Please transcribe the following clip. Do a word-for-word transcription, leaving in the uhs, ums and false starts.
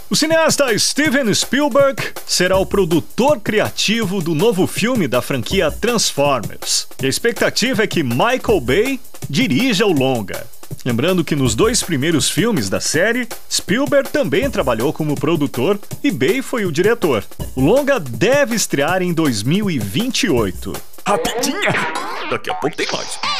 O cineasta Steven Spielberg será o produtor criativo do novo filme da franquia Transformers. E a expectativa é que Michael Bay dirija o longa. Lembrando que nos dois primeiros filmes da série, Spielberg também trabalhou como produtor e Bay foi o diretor. O longa deve estrear em dois mil e vinte e oito. Rapidinha! Daqui a pouco tem mais.